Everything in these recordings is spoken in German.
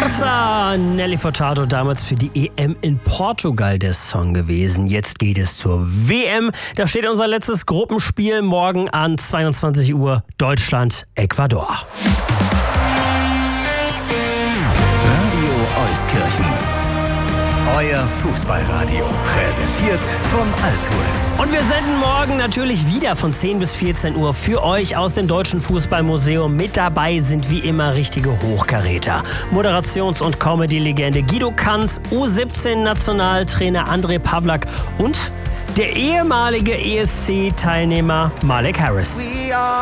Forza, Nelly Furtado, damals für die EM in Portugal der Song gewesen. Jetzt geht es zur WM. Da steht unser letztes Gruppenspiel morgen an 22 Uhr. Deutschland, Ecuador. Radio Euskirchen. Euer Fußballradio. Präsentiert von Altours. Und wir senden morgen natürlich wieder von 10 bis 14 Uhr für euch aus dem Deutschen Fußballmuseum. Mit dabei sind wie immer richtige Hochkaräter. Moderations- und Comedy-Legende Guido Kanz, U17-Nationaltrainer André Pavlak und der ehemalige ESC-Teilnehmer Malek Harris.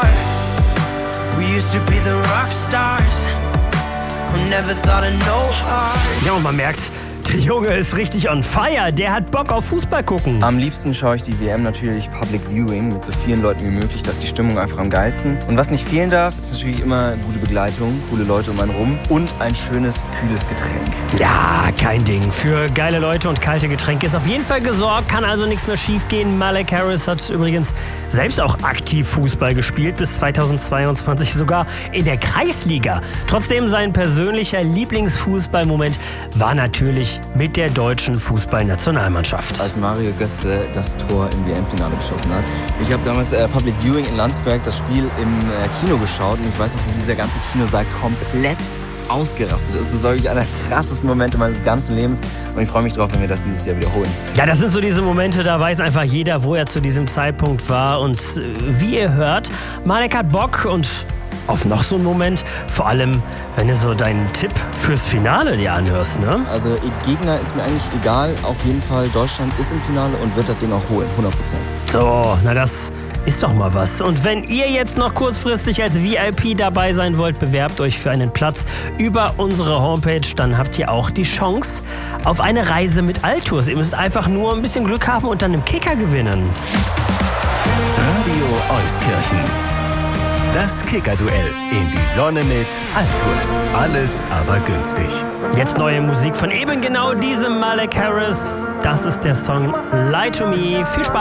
Ja, und man merkt, der Junge ist richtig on fire. Der hat Bock auf Fußball gucken. Am liebsten schaue ich die WM natürlich Public Viewing mit so vielen Leuten wie möglich, dass die Stimmung einfach am geilsten. Und was nicht fehlen darf, ist natürlich immer gute Begleitung, coole Leute um einen rum und ein schönes, kühles Getränk. Ja, kein Ding. Für geile Leute und kalte Getränke ist auf jeden Fall gesorgt, kann also nichts mehr schief gehen. Malek Harris hat übrigens selbst auch aktiv Fußball gespielt, bis 2022 sogar in der Kreisliga. Trotzdem sein persönlicher Lieblingsfußballmoment war natürlich mit der deutschen Fußballnationalmannschaft. Als Mario Götze das Tor im WM-Finale geschossen hat. Ich habe damals Public Viewing in Landsberg das Spiel im Kino geschaut und ich weiß noch, wie dieser ganze Kinosaal komplett ausgerastet ist. Das war wirklich einer der krassesten Momente meines ganzen Lebens und ich freue mich drauf, wenn wir das dieses Jahr wiederholen. Ja, das sind so diese Momente, da weiß einfach jeder, wo er zu diesem Zeitpunkt war und wie ihr hört, Malek hat Bock und auf noch so einen Moment, vor allem, wenn du so deinen Tipp fürs Finale dir anhörst, ne? Also Gegner ist mir eigentlich egal, auf jeden Fall Deutschland ist im Finale und wird das Ding auch holen, 100%. So, na das ist doch mal was. Und wenn ihr jetzt noch kurzfristig als VIP dabei sein wollt, bewerbt euch für einen Platz über unsere Homepage, dann habt ihr auch die Chance auf eine Reise mit Altours. Ihr müsst einfach nur ein bisschen Glück haben und dann im Kicker gewinnen. Radio Euskirchen. Das Kicker-Duell in die Sonne mit Altours. Alles aber günstig. Jetzt neue Musik von eben genau diesem Malek Harris. Das ist der Song Lie to Me. Viel Spaß.